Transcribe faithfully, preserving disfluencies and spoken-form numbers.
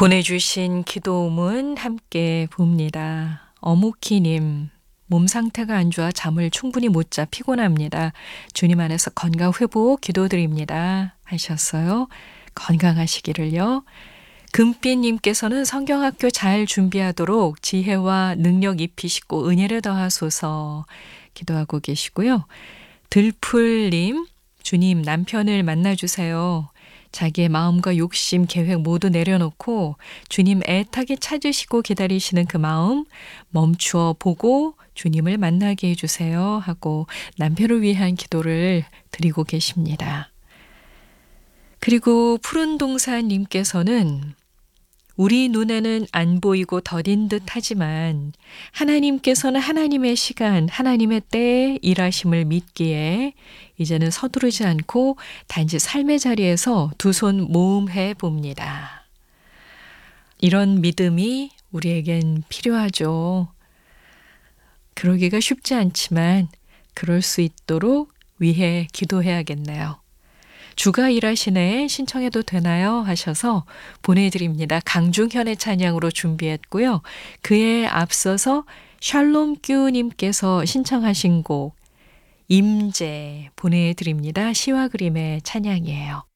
보내주신 기도문 함께 봅니다. 어묵희님, 몸 상태가 안 좋아 잠을 충분히 못 자 피곤합니다. 주님 안에서 건강 회복 기도드립니다. 하셨어요. 건강하시기를요. 금빛님께서는 성경학교 잘 준비하도록 지혜와 능력 입히시고 은혜를 더하소서 기도하고 계시고요. 들풀님, 주님 남편을 만나주세요. 자기의 마음과 욕심, 계획 모두 내려놓고 주님 애타게 찾으시고 기다리시는 그 마음 멈추어 보고 주님을 만나게 해주세요 하고 남편을 위한 기도를 드리고 계십니다. 그리고 푸른 동산님께서는 우리 눈에는 안 보이고 더딘 듯 하지만 하나님께서는 하나님의 시간, 하나님의 때에 일하심을 믿기에 이제는 서두르지 않고 단지 삶의 자리에서 두 손 모음해 봅니다. 이런 믿음이 우리에겐 필요하죠. 그러기가 쉽지 않지만 그럴 수 있도록 위해 기도해야겠네요. 주가 일하시네 신청해도 되나요? 하셔서 보내드립니다. 강중현의 찬양으로 준비했고요. 그에 앞서서 샬롬규님께서 신청하신 곡 임재 보내드립니다. 시와 그림의 찬양이에요.